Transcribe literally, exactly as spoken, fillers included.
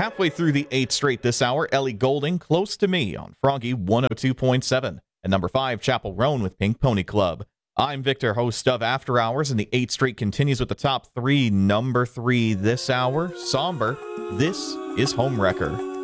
Halfway through the eighth straight this hour, Ellie Goulding, Close to Me on Froggy one oh two point seven. And number five, Chapel Roan with Pink Pony Club. I'm Victor, host of After Hours, and the eighth straight continues with the top three. Number three this hour, Somber, This is Homewrecker.